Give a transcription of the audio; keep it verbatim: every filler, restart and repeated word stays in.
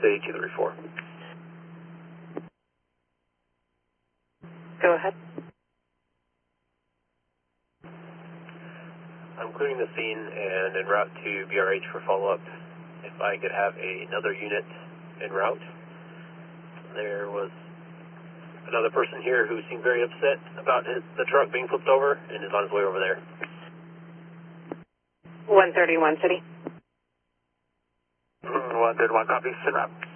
City two three four. Go ahead. I'm clearing the scene and en route to B R H for follow-up. If I could have a, another unit en route. There was another person here who seemed very upset about his, the truck being flipped over and is on his way over there. one thirty-one City. one thirty-one, copy, en route.